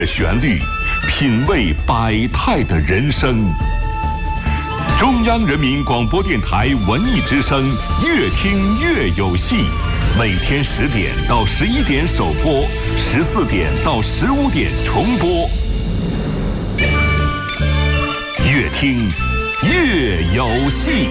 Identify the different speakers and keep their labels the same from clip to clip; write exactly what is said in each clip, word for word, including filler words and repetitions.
Speaker 1: 旋律，品味百态的人生。中央人民广播电台文艺之声，越听越有戏。每天十点到十一点首播，十四点到十五点重播。越听越有戏。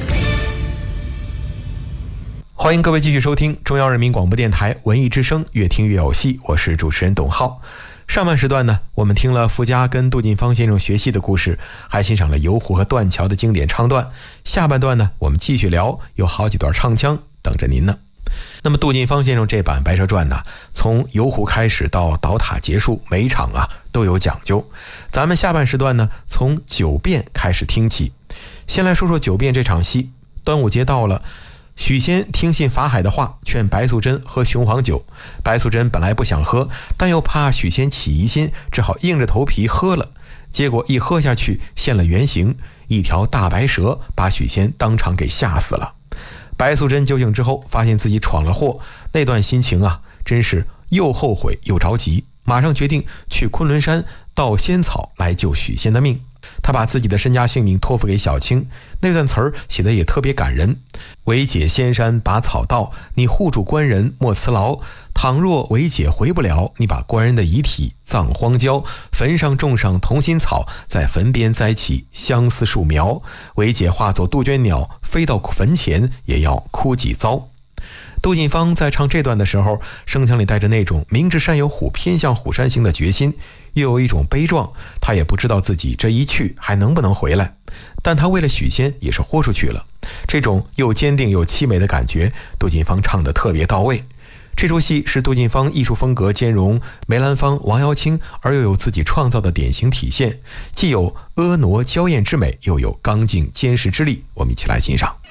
Speaker 2: 欢迎各位继续收听中央人民广播电台文艺之声，越听越有戏，我是主持人董浩。上半时段呢，我们听了傅家跟杜近芳先生学戏的故事，还欣赏了游湖和断桥的经典唱段。下半段呢，我们继续聊，有好几段唱腔等着您呢。那么杜近芳先生这版《白蛇传》呢，从游湖开始到倒塔结束，每一场啊都有讲究。咱们下半时段呢，从九变开始听起。先来说说九变这场戏。端午节到了，许仙听信法海的话，劝白素贞喝雄黄酒。白素贞本来不想喝，但又怕许仙起疑心，只好硬着头皮喝了。结果一喝下去，现了原形，一条大白蛇把许仙当场给吓死了。白素贞酒醒之后，发现自己闯了祸，那段心情啊，真是又后悔又着急，马上决定去昆仑山盗仙草来救许仙的命。他把自己的身家性命托付给小青，那段词儿写得也特别感人。为解仙山拔草道，你护住官人莫辞劳。倘若为解回不了，你把官人的遗体葬荒郊，坟上种上同心草，在坟边栽起相思树苗。为解化作杜鹃鸟，飞到坟前也要哭几遭。杜近芳在唱这段的时候，声腔里带着那种明知山有虎，偏向虎山行的决心，又有一种悲壮。他也不知道自己这一去还能不能回来，但他为了许仙也是豁出去了。这种又坚定又凄美的感觉，杜近芳唱得特别到位。这出戏是杜近芳艺术风格兼容梅兰芳、王瑶卿，而又有自己创造的典型体现，既有婀娜娇艳之美，又有刚劲坚实之力。我们一起来欣赏。